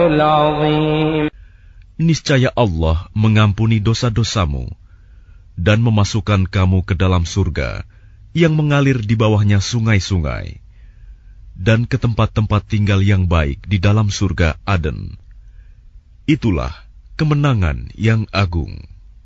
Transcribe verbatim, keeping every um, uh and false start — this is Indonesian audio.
العظيم. Niscaya Allah mengampuni dosa-dosamu dan memasukkan kamu ke dalam surga yang mengalir di bawahnya sungai-sungai, dan ke tempat-tempat tinggal yang baik di dalam surga Aden. Itulah kemenangan yang agung.